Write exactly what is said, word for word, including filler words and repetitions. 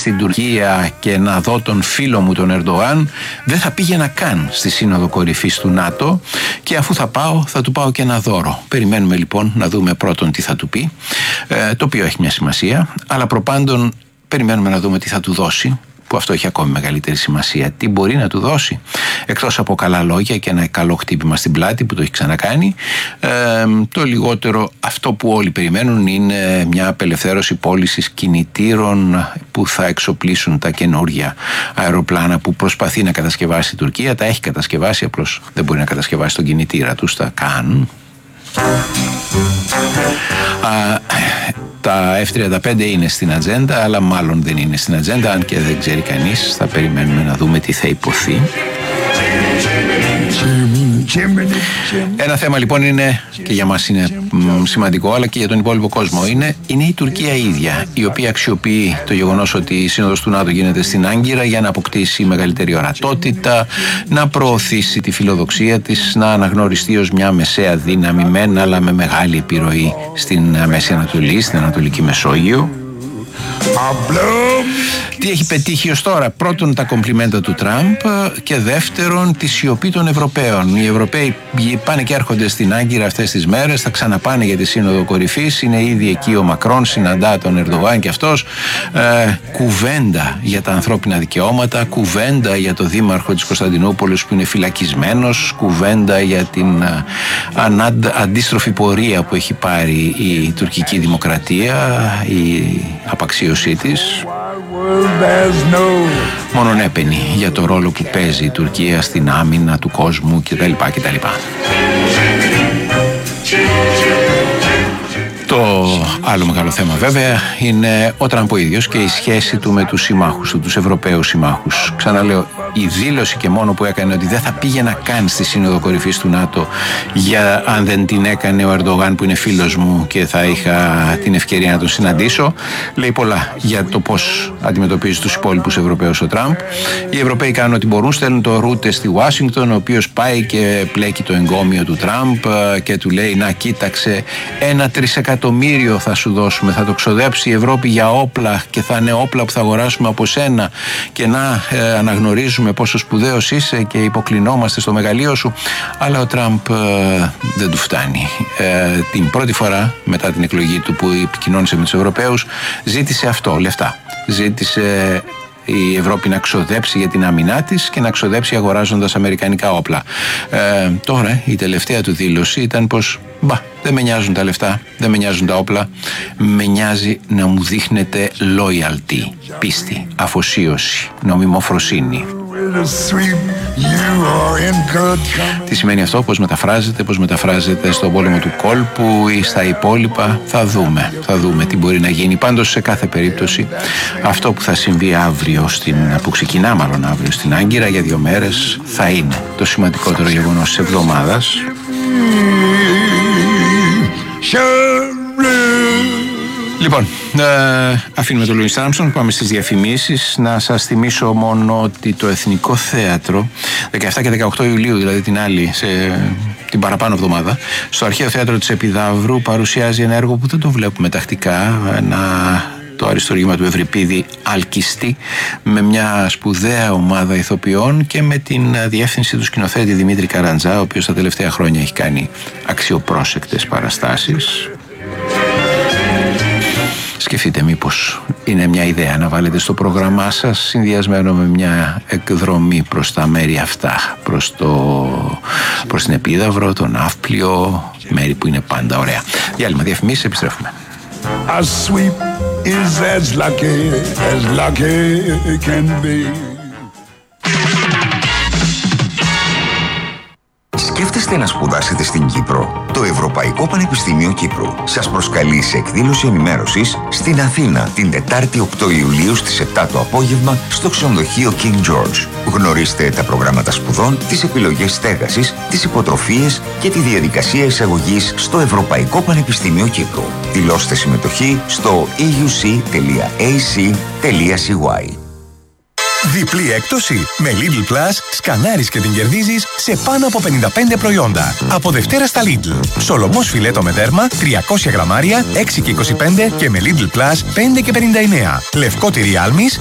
στην Τουρκία και να δω τον φίλο μου τον Ερντογάν, δεν θα πήγαινα καν στη Σύνοδο Κορυφής του ΝΑΤΟ, και αφού θα πάω θα του πάω και ένα δώρο. Περιμένουμε λοιπόν να δούμε πρώτον τι θα του πει, ε, το οποίο έχει μια σημασία, αλλά προπάντων περιμένουμε να δούμε τι θα του δώσει, που αυτό έχει ακόμη μεγαλύτερη σημασία. Τι μπορεί να του δώσει, εκτός από καλά λόγια και ένα καλό χτύπημα στην πλάτη που το έχει ξανακάνει. Ε, το λιγότερο, αυτό που όλοι περιμένουν είναι μια απελευθέρωση πώλησης κινητήρων που θα εξοπλίσουν τα καινούργια αεροπλάνα που προσπαθεί να κατασκευάσει η Τουρκία. Τα έχει κατασκευάσει, απλώς δεν μπορεί να κατασκευάσει τον κινητήρα τους, τα καν. Α, τα εφ τριάντα πέντε είναι στην ατζέντα, αλλά μάλλον δεν είναι στην ατζέντα, αν και δεν ξέρει κανείς. Θα περιμένουμε να δούμε τι θα υποθεί. Ένα θέμα λοιπόν είναι, και για μας είναι μ, σημαντικό, αλλά και για τον υπόλοιπο κόσμο, είναι, είναι η Τουρκία ίδια, η οποία αξιοποιεί το γεγονός ότι η Σύνοδος του ΝΑΤΟ γίνεται στην Άγκυρα για να αποκτήσει μεγαλύτερη ορατότητα, να προωθήσει τη φιλοδοξία της, να αναγνωριστεί ως μια μεσαία δύναμη μεν, αλλά με μεγάλη επιρροή στην Μέση Ανατολή, στην Ανατολική Μεσόγειο. Τι έχει πετύχει ως τώρα? Πρώτον, τα κομπλιμέντα του Τραμπ, και δεύτερον, τη σιωπή των Ευρωπαίων. Οι Ευρωπαίοι πάνε και έρχονται στην Άγκυρα αυτές τις μέρες, θα ξαναπάνε για τη Σύνοδο Κορυφής. Είναι ήδη εκεί ο Μακρόν, συναντά τον Ερντογάν και αυτός. Ε, κουβέντα για τα ανθρώπινα δικαιώματα, κουβέντα για το δήμαρχο της Κωνσταντινούπολης που είναι φυλακισμένος, κουβέντα για την α, ανάντα, αντίστροφη πορεία που έχει πάρει η τουρκική δημοκρατία, η απαξίωσή της. Μόνον έπαινη για το ρόλο που παίζει η Τουρκία στην άμυνα του κόσμου κτλ. κτλ. Το άλλο μεγάλο θέμα βέβαια είναι ο Τραμπ ο ίδιος και η σχέση του με τους συμμάχους του, τους Ευρωπαίους συμμάχους. Ξαναλέω, η δήλωση και μόνο που έκανε ότι δεν θα πήγαινα καν στη Σύνοδο Κορυφής του ΝΑΤΟ για, αν δεν την έκανε ο Ερντογάν που είναι φίλος μου και θα είχα την ευκαιρία να τον συναντήσω, λέει πολλά για το πώς αντιμετωπίζει τους υπόλοιπους Ευρωπαίους ο Τραμπ. Οι Ευρωπαίοι κάνουν ό,τι μπορούν, στέλνουν το Ρούτε στη Ουάσιγκτον, ο οποίος πάει και πλέκει το εγκόμιο του Τραμπ και του λέει, να κοίταξε, ένα τρισεκατομμύριο θα σου δώσουμε, θα το ξοδέψει η Ευρώπη για όπλα και θα είναι όπλα που θα αγοράσουμε από σένα, και να ε, αναγνωρίζουμε πόσο σπουδαίος είσαι και υποκλεινόμαστε στο μεγαλείο σου. Αλλά ο Τραμπ ε, δεν του φτάνει. Ε, την πρώτη φορά μετά την εκλογή του που επικοινώνησε με τους Ευρωπαίους, ζήτησε αυτό, λεφτά. Ζήτησε η Ευρώπη να ξοδέψει για την άμυνά της και να ξοδέψει αγοράζοντας αμερικανικά όπλα. Ε, τώρα η τελευταία του δήλωση ήταν πως μπα, δεν με νοιάζουν τα λεφτά, δεν με νοιάζουν τα όπλα, με νοιάζει να μου δείχνετε loyalty, πίστη, αφοσίωση, νομιμοφροσύνη. Τι σημαίνει αυτό, πώς μεταφράζεται, πώς μεταφράζεται στον πόλεμο του κόλπου ή στα υπόλοιπα, θα δούμε, θα δούμε τι μπορεί να γίνει. Πάντως σε κάθε περίπτωση αυτό που θα συμβεί αύριο, στην, που ξεκινά μάλλον αύριο στην Άγκυρα για δύο μέρες, θα είναι το σημαντικότερο γεγονός της εβδομάδας. Λοιπόν, ε, αφήνουμε τον Λούις Άρμστρονγκ, πάμε στις διαφημίσεις. Να σας θυμίσω μόνο ότι το Εθνικό Θέατρο δεκαεπτά και δεκαοκτώ Ιουλίου, δηλαδή την άλλη, σε, την παραπάνω εβδομάδα, στο Αρχαίο Θέατρο της Επιδαύρου παρουσιάζει ένα έργο που δεν το βλέπουμε τακτικά, ένα, το αριστούργημα του Ευρυπίδη Αλκιστή, με μια σπουδαία ομάδα ηθοποιών και με την διεύθυνση του σκηνοθέτη Δημήτρη Καραντζά, ο οποίος τα τελευταία χρόνια έχει κάνει αξιοπρόσεκτες παραστάσεις. Σκεφτείτε μήπως είναι μια ιδέα να βάλετε στο πρόγραμμά σας, συνδυασμένο με μια εκδρομή προς τα μέρη αυτά, προς, το, προς την Επίδαυρο, τον Ναύπλιο, μέρη που είναι πάντα ωραία. Διάλειμμα, διαφημίσεις, επιστρέφουμε. A sweep is as lucky as lucky can be. Σκέφτεστε να σπουδάσετε στην Κύπρο? Το Ευρωπαϊκό Πανεπιστήμιο Κύπρου σας προσκαλεί σε εκδήλωση ενημέρωσης στην Αθήνα την Τετάρτη οκτώ Ιουλίου στις επτά το απόγευμα στο ξενοδοχείο King George. Γνωρίστε τα προγράμματα σπουδών, τις επιλογές στέγασης, τις υποτροφίες και τη διαδικασία εισαγωγής στο Ευρωπαϊκό Πανεπιστήμιο Κύπρου. Δηλώστε συμμετοχή στο e u c τελεία a c τελεία c y. Διπλή έκπτωση. Με Lidl Plus σκανάρεις και την κερδίζεις σε πάνω από πενήντα πέντε προϊόντα. Από Δευτέρα στα Lidl. Σολομός φιλέτο με δέρμα τριακόσια γραμμάρια έξι και είκοσι πέντε και με Lidl Plus πέντε και πενήντα εννέα. Λευκό τυρί άλμης